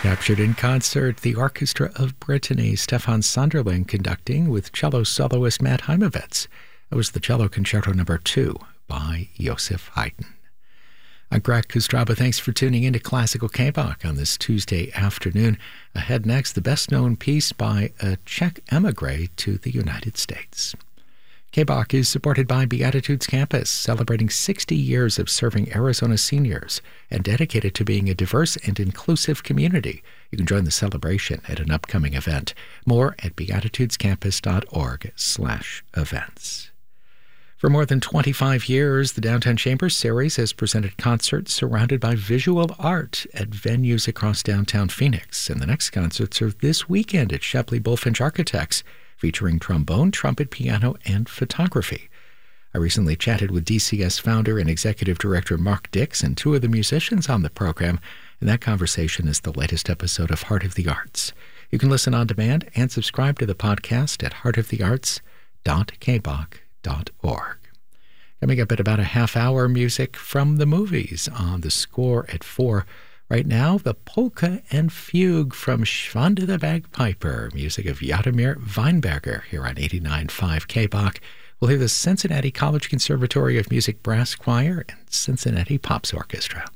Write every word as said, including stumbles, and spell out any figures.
Captured in concert, the Orchestra of Brittany, Stefan Sunderland conducting with cello soloist Matt Heimovitz. That was the Cello Concerto Number Two by Joseph Haydn. I'm Greg Kustraba. Thanks for tuning in to Classical K-Bach on this Tuesday afternoon. Ahead next, the best-known piece by a Czech emigre to the United States. K-Bach is supported by Beatitudes Campus, celebrating sixty years of serving Arizona seniors and dedicated to being a diverse and inclusive community. You can join the celebration at an upcoming event. More at beatitudescampus.org slash events. For more than twenty-five years, the Downtown Chambers Series has presented concerts surrounded by visual art at venues across downtown Phoenix. And the next concerts are this weekend at Shepley Bulfinch Architects, featuring trombone, trumpet, piano, and photography. I recently chatted with D C S founder and executive director Mark Dix and two of the musicians on the program, and that conversation is the latest episode of Heart of the Arts. You can listen on demand and subscribe to the podcast at heart of the arts dot k bach dot org. Coming up at about a half hour, music from the movies on the score at four. Right now, the Polka and Fugue from Schwanda the Bagpiper, music of Jaromír Weinberger here on eighty-nine point five K-Bach. We'll hear the Cincinnati College Conservatory of Music Brass Choir and Cincinnati Pops Orchestra.